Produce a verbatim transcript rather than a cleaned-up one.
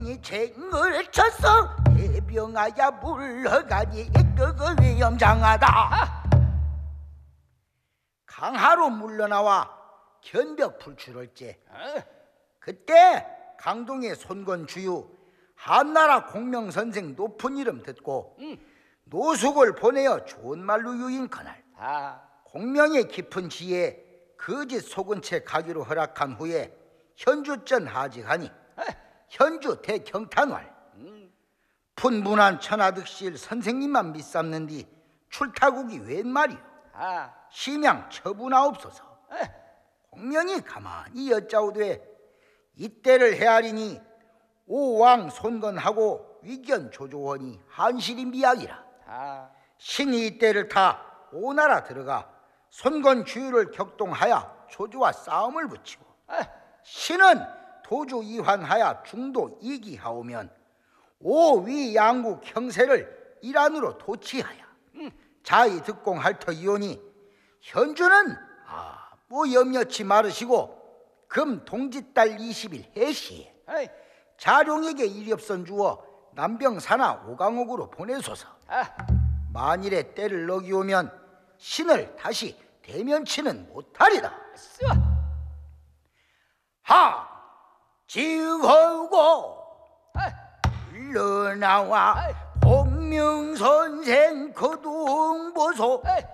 이 쟁을 쳤어 해병하야 물러가니 그거 위험장하다. 강하로 물러나와 견벽 풀출할제. 그때 강동의 손건 주유 한나라 공명선생 높은 이름 듣고 노숙을 보내어 좋은 말로 유인커날 공명의 깊은 지혜에 거짓 속은 채 가기로 허락한 후에 현주전 하직하니 현주 대경탄활 분분한 천하득실 선생님만 믿삼는디 출타국이 웬 말이오. 심양 처분하옵소서. 공명이 가만히 여짜오되 이때를 헤아리니 오왕 손건하고 위견 조조원이 한실이 미약이라. 신이 이때를 타 오나라 들어가 손건 주유를 격동하여 조조와 싸움을 붙이고 신은 도주 이환하여 중도 이기하오면 오위 양국 형세를 일안으로 도치하여 자의 득공할 터 이오니 현주는 아무 염려치 말으시고 금 동짓달 이십 일 해시에 자룡에게 이렵선 주어 남병사나 오강옥으로 보내소서. 만일에 때를 넘기오면 신을 다시 대면치는 못하리라. 하 지허고 물러나와 공명선생 거둥보소